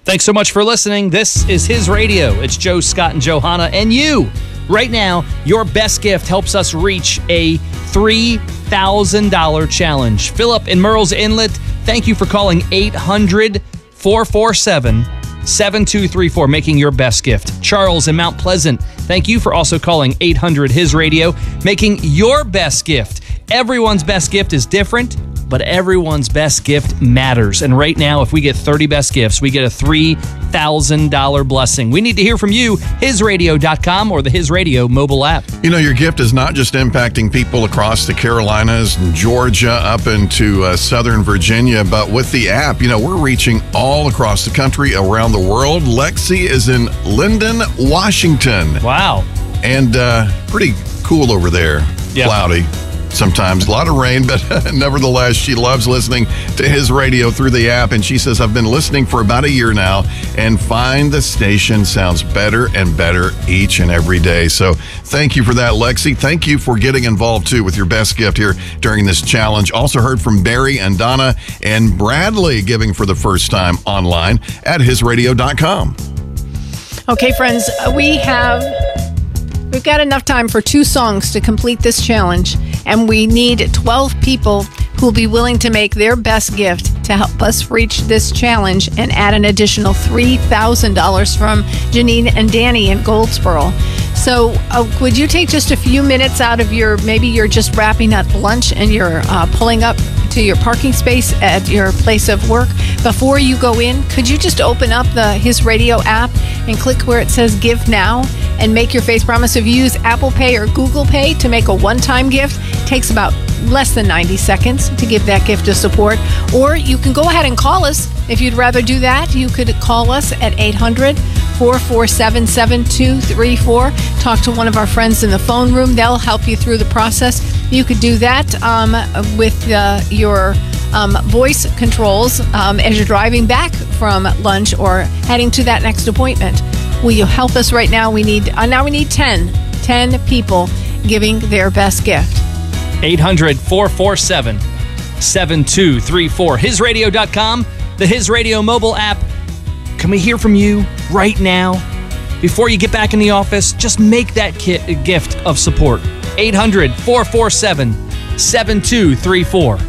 Thanks so much for listening. This is His Radio. It's Joe, Scott, and Johanna, and you. Right now, your best gift helps us reach a $3,000 challenge. Philip in Murrells Inlet, thank you for calling 800-447-7234, making your best gift. Charles in Mount Pleasant, thank you for also calling 800-HIS-RADIO, making your best gift. Everyone's best gift is different, but everyone's best gift matters. And right now, if we get 30 best gifts, we get a $3,000 blessing. We need to hear from you, hisradio.com or the His Radio mobile app. You know, your gift is not just impacting people across the Carolinas and Georgia up into Southern Virginia, but with the app, you know, we're reaching all across the country, around the world. Lexi is in Linden, Washington. Wow. And pretty cool over there. Yeah. Cloudy. Sometimes a lot of rain, but nevertheless, she loves listening to His Radio through the app. And she says, I've been listening for about a year now and find the station sounds better and better each and every day. So thank you for that, Lexi. Thank you for getting involved, too, with your best gift here during this challenge. Also heard from Barry and Donna and Bradley giving for the first time online at hisradio.com. Okay, friends, we've got enough time for 2 songs to complete this challenge, and we need 12 people who will be willing to make their best gift to help us reach this challenge and add an additional $3,000 from Janine and Danny in Goldsboro. So would you take just a few minutes out of maybe you're just wrapping up lunch and you're pulling up to your parking space at your place of work. Before you go in, could you just open up the His Radio app and click where it says Give Now and make your faith promise? If you use Apple Pay or Google Pay to make a one-time gift, it takes about less than 90 seconds to give that gift of support. Or you can go ahead and call us. If you'd rather do that, you could call us at 800-447-7234. Talk to one of our friends in the phone room. They'll help you through the process. You could do that with your voice controls as you're driving back from lunch or heading to that next appointment. Will you help us right now? We need 10 people giving their best gift. 800-447-7234. HisRadio.com, the His Radio mobile app. Can we hear from you right now? Before you get back in the office, just make that gift of support. 800-447-7234.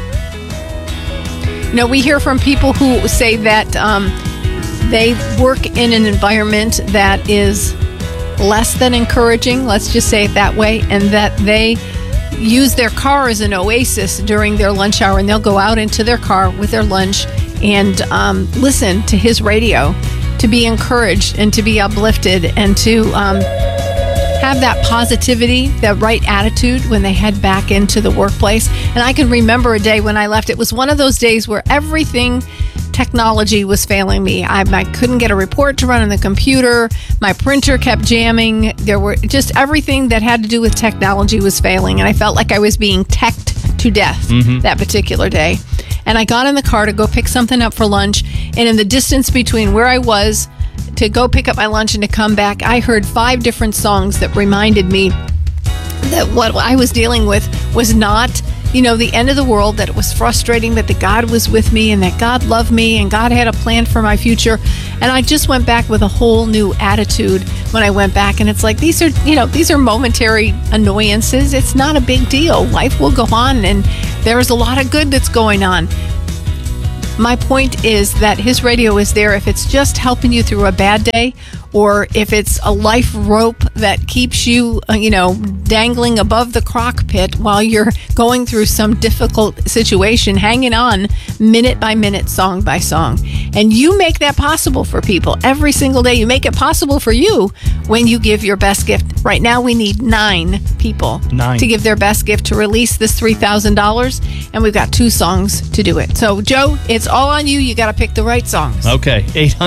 No, we hear from people who say that they work in an environment that is less than encouraging, let's just say it that way, and that they use their car as an oasis during their lunch hour, and they'll go out into their car with their lunch and listen to His Radio to be encouraged and to be uplifted and to have that positivity, that right attitude when they head back into the workplace. And I can remember a day when I left. It was one of those days where everything technology was failing me. I couldn't get a report to run on the computer. My printer kept jamming. There were just everything that had to do with technology was failing. And I felt like I was being teched to death that particular day. And I got in the car to go pick something up for lunch. And in the distance between where I was to go pick up my lunch and to come back, I heard 5 different songs that reminded me that what I was dealing with was not, the end of the world, that it was frustrating, but that God was with me and that God loved me and God had a plan for my future. And I just went back with a whole new attitude when I went back. And it's like, these are momentary annoyances. It's not a big deal. Life will go on, and there is a lot of good that's going on. My point is that His Radio is there if it's just helping you through a bad day, or if it's a life rope that keeps you, dangling above the crock pit while you're going through some difficult situation, hanging on minute by minute, song by song. And you make that possible for people every single day. You make it possible for you when you give your best gift. Right now, we need 9 people to give their best gift to release this $3,000. And we've got 2 songs to do it. So, Joe, it's all on you. You got to pick the right songs. Okay.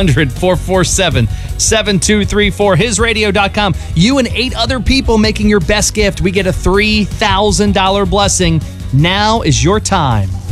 800-447-7234. HisRadio.com. You and 8 other people making your best gift. We get a $3,000 blessing. Now is your time.